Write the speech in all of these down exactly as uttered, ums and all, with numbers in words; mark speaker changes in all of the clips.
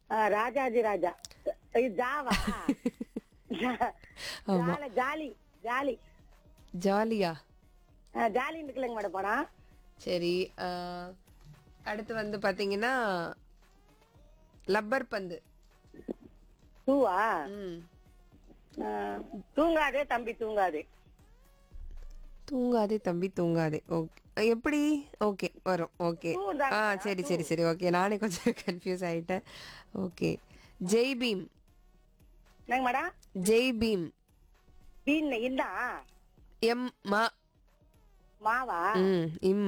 Speaker 1: ஆ, ராஜாஜி ராஜா. இது ஜாவா?
Speaker 2: ஆமா.
Speaker 1: ஜால jolly jolly.
Speaker 2: ஜாலியா?
Speaker 1: ஆ, ஜாலின்னு இருக்குல்லங்க மேடம் படம்.
Speaker 2: சரி. ஆ, அடுத்து வந்து பாத்தீங்கன்னா லப்பர் பந்து.
Speaker 1: டூவா?
Speaker 2: ம்.
Speaker 1: ஆ, தூங்காதே தம்பி தூங்காதே.
Speaker 2: தூங்காதே தம்பி தூங்காதே. ஓகே. எப்படி? ஓகே வரும். ஓகே.
Speaker 1: டூ
Speaker 2: ஆ,
Speaker 1: தாங்க மேடம்,
Speaker 2: சரி
Speaker 1: டூ.
Speaker 2: சரி சரி. ஓகே. நானே கொஞ்சம் கன்ஃபியூஸ் ஆயிட்டேன். ஓகே. ஜெய் பீம்.
Speaker 1: என்னங்க மேடம்?
Speaker 2: ஜெய் பீம்.
Speaker 1: பீன் இந்தா
Speaker 2: எம் மா.
Speaker 1: மாவா?
Speaker 2: ம். இம்.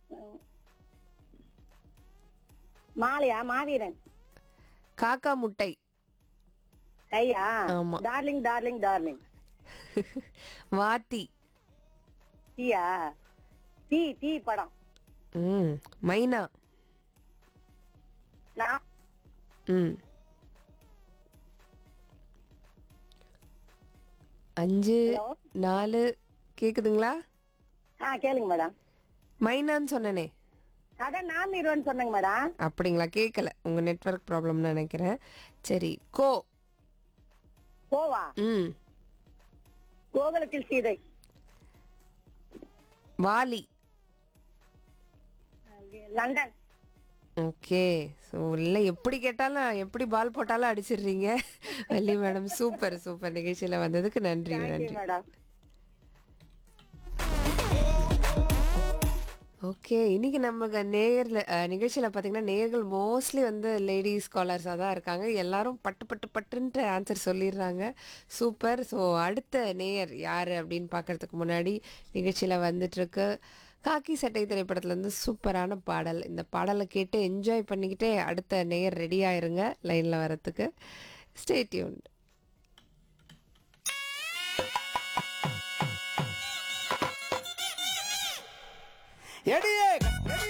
Speaker 1: மாலையா? மாவீரன்.
Speaker 2: காக்கா முட்டை.
Speaker 1: கையா?
Speaker 2: ஆமா.
Speaker 1: Darling darling darling.
Speaker 2: வாத்தி.
Speaker 1: டீயா? டீ டீ படம்.
Speaker 2: ம். மைனா.
Speaker 1: நான்
Speaker 2: ம். அஞ்சு
Speaker 1: ஹலோ.
Speaker 2: நாலு கேக்குதுங்களா?
Speaker 1: ஆ, கேளுங்க மேடம்.
Speaker 2: மைனான்னு சொன்னனே.
Speaker 1: அதான் நான் ஹீரோன்னு சொன்னேங்க மேடம்.
Speaker 2: அப்படிங்களா? கேட்கல. உங்க நெட்வொர்க் ப்ராப்ளம்னு நினைக்கிறேன். சரி. கோ.
Speaker 1: கோவா?
Speaker 2: ம்.
Speaker 1: கோகுலத்தில் Sita.
Speaker 2: Vaali.
Speaker 1: London.
Speaker 2: Okay. So இல்லை எப்படி கேட்டாலும் எப்படி பால் போட்டாலும் அடிச்சிடுறீங்க. Valli madam super super. நிகழ்ச்சியில் வந்ததுக்கு நன்றி
Speaker 1: தேங்க்யூ
Speaker 2: நன்றி.
Speaker 1: மேடம்.
Speaker 2: ஓகே. இன்னைக்கு நமக்கு நேயர்ல அஹ், நிகழ்ச்சியில பார்த்தீங்கன்னா நேயர்கள் மோஸ்ட்லி வந்து லேடிஸ் ஸ்காலர்ஸாக தான் இருக்காங்க. எல்லாரும் பட்டு பட்டு பட்டுன்ட்டு ஆன்சர் சொல்லிடுறாங்க. சூப்பர். ஸோ அடுத்த நேயர் யார் அப்படின்னு பார்க்கறதுக்கு முன்னாடி நிகழ்ச்சியில் வந்துட்டுருக்கு காக்கி சட்டை திரைப்படத்துலேருந்து சூப்பரான பாடல். இந்த பாடலை கேட்டு என்ஜாய் பண்ணிக்கிட்டே அடுத்த நேயர் ரெடி ஆயிருங்க லைனில் வரத்துக்கு. Stay tuned.
Speaker 3: எடியே